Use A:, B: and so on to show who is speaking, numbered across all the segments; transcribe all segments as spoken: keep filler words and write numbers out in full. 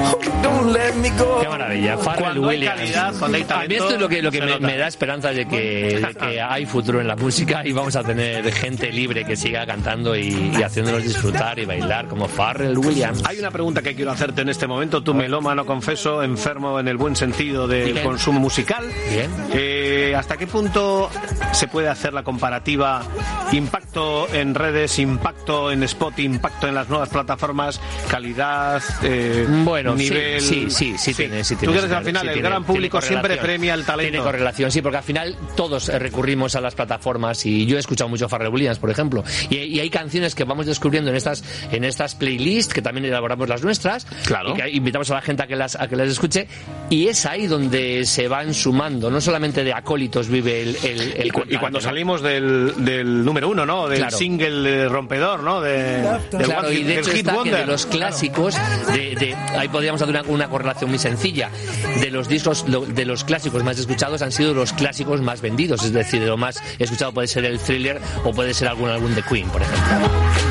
A: Qué maravilla. Pharrell Williams.
B: Calidad, cuando hay talento,
A: a mí esto es lo que, lo que me,
B: nota.
A: me da esperanza de que, de que hay futuro en la música y vamos a tener gente libre que siga cantando y, y haciéndonos disfrutar y bailar como Pharrell Williams.
B: Hay una pregunta que quiero hacerte en este momento. Tú, melómano, confeso, enfermo en el buen sentido del
A: Bien.
B: consumo musical.
A: Bien.
B: Eh, ¿Hasta qué punto se puede hacer la comparativa? Impacto en redes, impacto en Spotify, impacto en las nuevas plataformas, calidad, eh,
A: Bueno,
B: nivel...
A: sí, sí, sí, sí, tiene, sí tiene.
B: Tú crees que al
A: sí,
B: final
A: sí
B: el
A: tiene,
B: gran público
A: tiene
B: siempre
A: correlación.
B: premia el talento.
A: Tiene correlación, sí, porque al final todos eh, recurrimos a las plataformas y yo he escuchado mucho Pharrell Williams, por ejemplo, y, y hay canciones que vamos descubriendo en estas en estas playlists, que también elaboramos las nuestras,
B: claro,
A: y que invitamos a la gente a que las a que las escuche, y es ahí donde se van sumando, no solamente de acólitos vive el, el, el
B: y, cu- y cuando
A: ¿no?
B: salimos del, del número uno, ¿no? Del
A: Claro.
B: single eh, rompedor, ¿no? De, del
A: Claro,
B: one
A: y
B: hit-
A: de
B: del
A: hecho
B: hit
A: está que
B: wonder.
A: de los clásicos, de, de, ahí podríamos hacer una, una correlación muy sencilla, de los discos, lo, de los clásicos más escuchados han sido los clásicos más vendidos, es decir, de lo más escuchado puede ser el Thriller o puede ser algún álbum de Queen, por ejemplo.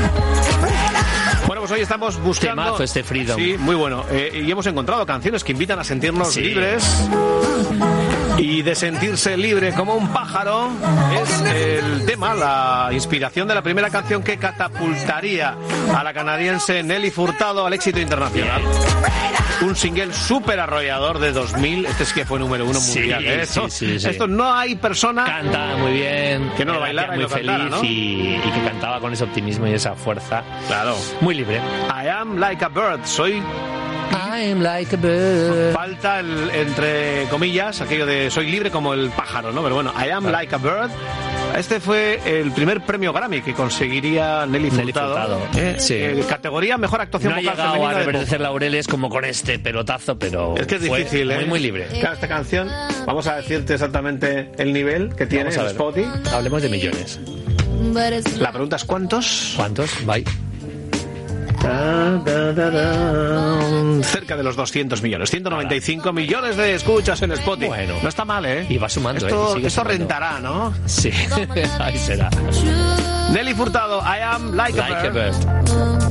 B: Bueno, pues hoy estamos buscando...
A: Temazo este Freedom.
B: Sí, muy bueno. Eh, y hemos encontrado canciones que invitan a sentirnos
A: Sí.
B: libres. Y de sentirse libre como un pájaro es el tema, la inspiración de la primera canción que catapultaría a la canadiense Nelly Furtado al éxito internacional. Un single súper arrollador de dos mil. Este es que fue número uno
A: Sí,
B: mundial. ¿eh?
A: sí,
B: Esto,
A: sí, sí.
B: esto no hay persona...
A: Canta muy bien,
B: Que no lo
A: era
B: bailara y
A: muy
B: lo
A: feliz
B: cantara, ¿no?
A: y, y que cantaba con ese optimismo y esa fuerza.
B: Claro.
A: Muy libre.
B: I am like a bird. Soy...
A: I am like a bird.
B: Falta el, entre comillas, aquello de soy libre como el pájaro, ¿no? Pero bueno, I am
A: Claro.
B: like a bird. Este fue el primer premio Grammy que conseguiría Nelly
A: Nelly
B: Furtado.
A: Furtado,
B: Eh,
A: sí.
B: eh, categoría mejor actuación
A: No ha
B: vocal
A: llegado
B: femenina
A: a
B: de pop.
A: reverdecer laureles como con este pelotazo, pero
B: Es que es
A: fue
B: difícil, ¿eh?
A: muy, muy libre.
B: Claro, esta canción, vamos a decirte exactamente el nivel que tiene
A: Vamos a
B: en
A: ver.
B: Spotify.
A: Hablemos de millones.
B: La pregunta es ¿cuántos?
A: ¿Cuántos? Bye.
B: Da, da, da, da. Cerca de los doscientos millones, ciento noventa y cinco millones de escuchas en Spotify.
A: Bueno.
B: No está mal, ¿eh?
A: Y va sumando,
B: esto,
A: ¿eh? Y sigue
B: esto
A: sumando.
B: rentará, ¿no?
A: Sí, ahí será.
B: Nelly Furtado, I am like,
A: Like
B: a
A: a
B: bird.
A: bird.